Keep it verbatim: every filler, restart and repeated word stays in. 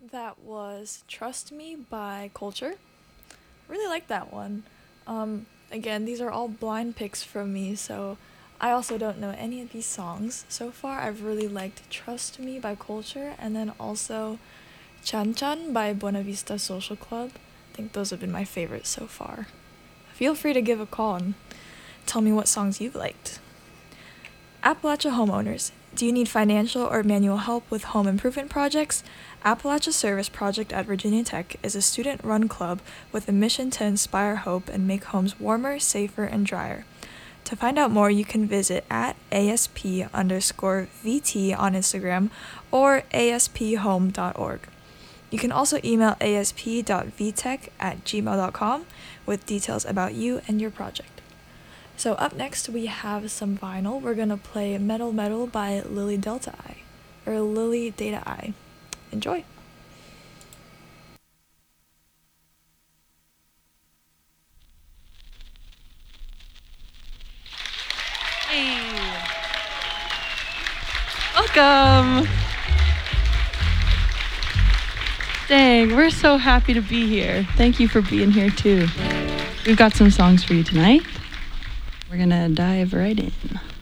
That was Trust Me by Culture. Really like that one. Um, again, these are all blind picks from me, so I also don't know any of these songs. So far, I've really liked Trust Me by Culture and then also Chan Chan by Buena Vista Social Club. I think those have been my favorites so far. Feel free to give a call and tell me what songs you've liked. Appalachia homeowners, do you need financial or manual help with home improvement projects? Appalachia Service Project at Virginia Tech is a student-run club with a mission to inspire hope and make homes warmer, safer, and drier. To find out more, you can visit at asp underscore vt on Instagram or asphome dot org. You can also email asp.vtech at gmail dot com with details about you and your project. So up next we have some vinyl. We're gonna play Metal Metal by Lily Delta I, or Lily Data I. Enjoy! Hey! Welcome! Dang, we're so happy to be here. Thank you for being here too. We've got some songs for you tonight. We're gonna dive right in.